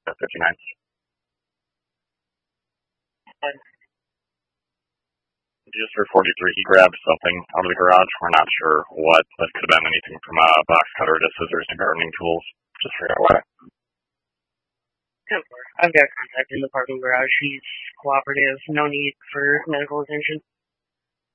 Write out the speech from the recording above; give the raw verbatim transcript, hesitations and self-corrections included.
at fifty-nine. And Just for forty-three, he grabbed something out of the garage. We're not sure what. That could have been anything from a box cutter to scissors to gardening tools. Just forgot what. I've got contact in the parking garage. He's cooperative. No need for medical attention.